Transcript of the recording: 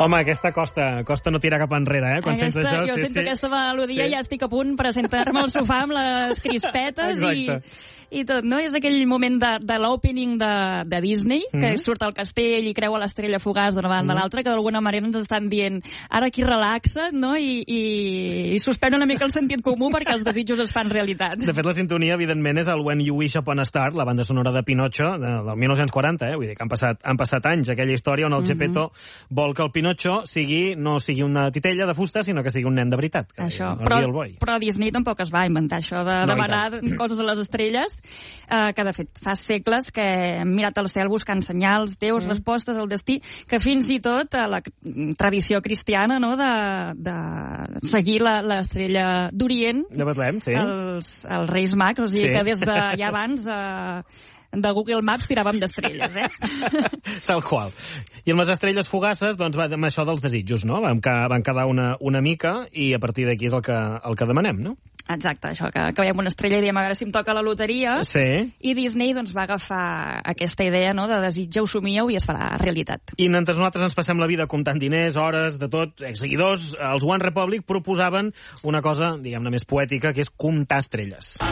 Home, aquesta costa no tirar cap enrere, quan sents això. Jo sento aquesta melodia, ja estic a punt per assentar-me al sofà amb les crispetes i tot, no? És aquell moment de l'opening de Disney, que surt al castell i creua l'estrella fugaç d'una banda a l'altra, que d'alguna manera ens estan dient ara aquí relaxa't, no? I suspèn una mica el sentit comú perquè els desitjos es fan realitat. De fet, la sintonia, evidentment, és el When You Wish Upon a Star, la banda sonora de Pinocho, del 1940, Vull dir que han passat anys, aquella història on el Geppetto vol que el Pinocho no sigui una titella de fusta, sinó que sigui un nen de veritat. Això, però Disney tampoc es va inventar això de demanar coses a les estrelles, que de fet fa segles que hem mirat al cel buscant senyals, déus, respostes al destí, que fins i tot a la tradició cristiana, no?, de seguir l'estrella d'Orient, de Betlem, sí, els Reis Mags, o sigui que des de ja abans de Google Maps tiràvem d'estrelles, Tal qual. I amb les estrelles fugaces, doncs, amb això dels desitjos, no? Vam quedar una mica i a partir d'aquí és el que demanem, no? Exacte, això, que veiem una estrella i diem a veure si em toca la loteria. Sí. I Disney doncs, va agafar aquesta idea, no?, de desitgeu, somieu i es farà realitat. I mentre nosaltres ens passem la vida comptant diners, hores, de tot, seguidors, els One Republic proposaven una cosa, diguem-ne, més poètica, que és comptar estrelles.